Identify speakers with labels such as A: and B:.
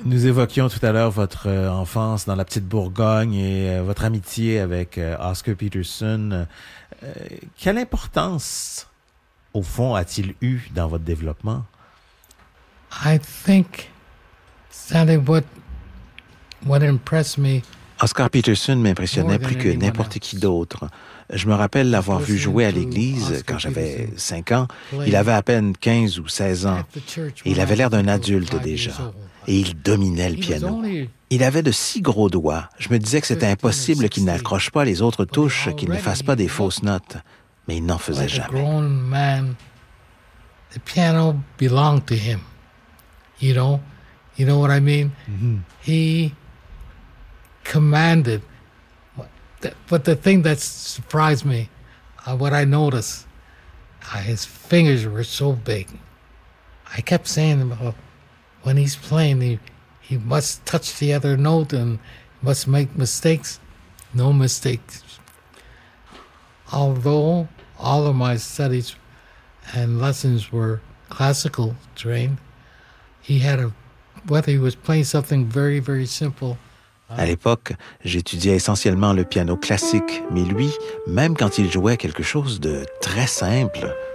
A: Nous évoquions tout à l'heure votre enfance dans la petite Bourgogne et votre amitié avec Oscar Peterson. Quelle importance, au fond, a-t-il eu dans votre développement?
B: I think Sally, what impressed me.
C: Oscar Peterson m'impressionnait plus que n'importe qui d'autre. Je me rappelle l'avoir vu jouer à l'église quand j'avais 5 ans. Il avait à peine 15 ou 16 ans. Et il avait l'air d'un adulte déjà. Et il dominait le piano. Il avait de si gros doigts. Je me disais que c'était impossible qu'il n'accroche pas les autres touches, qu'il ne fasse pas des fausses notes. Mais il n'en faisait jamais.
B: The piano belonged to him. You know what I mean?
A: Mm-hmm.
B: He commanded. But the thing that surprised me, what I noticed, his fingers were so big. I kept saying, when he's playing, he must touch the other note and must make mistakes. No mistakes. Although all of my studies and lessons were classical trained, whether he was playing something very, very simple.
C: À l'époque, j'étudiais essentiellement le piano classique, mais lui, même quand il jouait quelque chose de très simple,